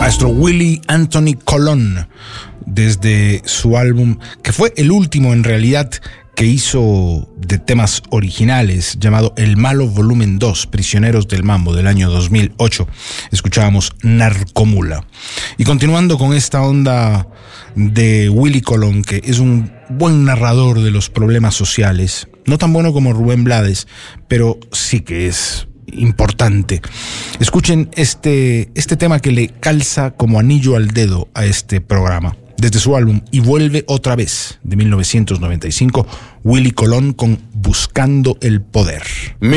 Maestro Willie Anthony Colón, desde su álbum, que fue el último en realidad que hizo de temas originales, llamado El Malo Volumen 2, Prisioneros del Mambo, del año 2008. Escuchábamos Narcomula. Y continuando con esta onda de Willie Colón, que es un buen narrador de los problemas sociales, no tan bueno como Rubén Blades, pero sí que es importante. Escuchen este tema que le calza como anillo al dedo a este programa. Desde su álbum Y Vuelve Otra Vez, de 1995, Willie Colón con Buscando el Poder.